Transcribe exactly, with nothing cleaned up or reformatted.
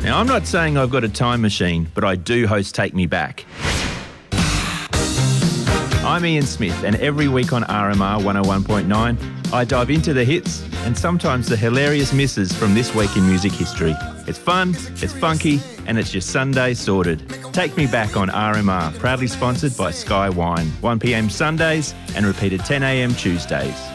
Now, I'm not saying I've got a time machine, but I do host Take Me Back. I'm Ian Smith, and every week on R M R one oh one point nine, I dive into the hits and sometimes the hilarious misses from this week in music history. It's fun, it's funky, and it's your Sunday sorted. Take Me Back on R M R, proudly sponsored by Sky Wine, one p m Sundays and repeated ten a m Tuesdays.